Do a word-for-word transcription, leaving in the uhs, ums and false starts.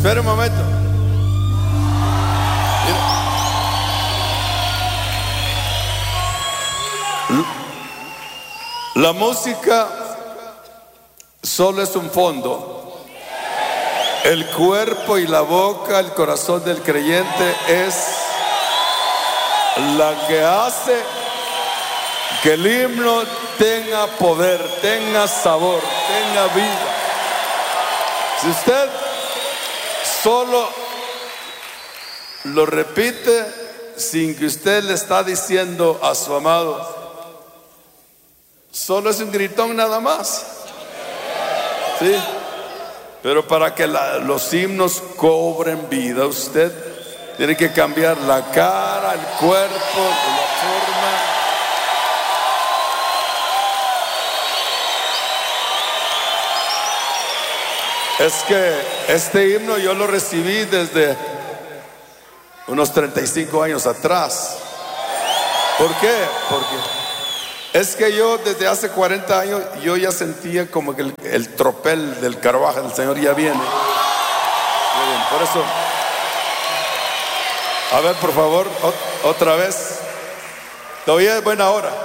Espera un momento. La música solo es un fondo. El cuerpo y la boca, el corazón del creyente es la que hace que el himno tenga poder, tenga sabor, tenga vida. Si usted solo lo repite sin que usted le está diciendo a su amado, solo es un gritón nada más. ¿Sí? Pero para que la, los himnos cobren vida, usted tiene que cambiar la cara, el cuerpo, la forma. Es que este himno yo lo recibí desde unos treinta y cinco años atrás. ¿Por qué? Porque es que yo desde hace cuarenta años yo ya sentía como que el, el tropel del carruaje del Señor ya viene. Muy bien, por eso, a ver, por favor, ot- otra vez. Todavía es buena hora.